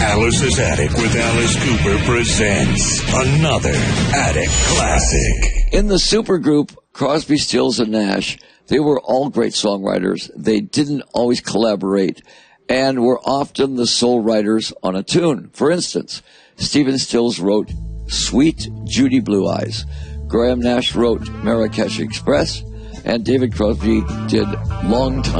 Alice's Attic with Alice Cooper presents another Attic Classic. In the supergroup Crosby, Stills, and Nash, they were all great songwriters. They didn't always collaborate and were often the sole writers on a tune. For instance, Stephen Stills wrote Sweet Judy Blue Eyes. Graham Nash wrote Marrakesh Express, and David Crosby did Long Time